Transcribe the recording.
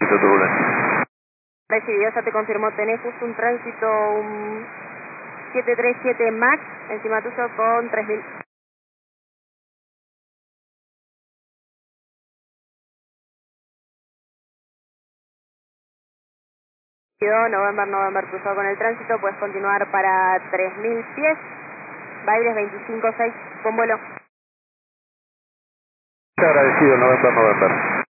Recibido, ya te confirmó, tenés justo un tránsito, un 737 MAX, encima tuyo con 3000. November, cruzado con el tránsito, puedes continuar para 3000 pies, Baires 256, con vuelo. Agradecido, November.